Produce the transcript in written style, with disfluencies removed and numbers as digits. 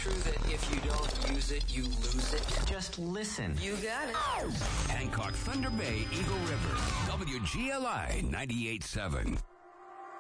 true that if you don't use it, you lose it? Just listen. You got it. Hancock, Thunder Bay, Eagle River, WGLI 98.7.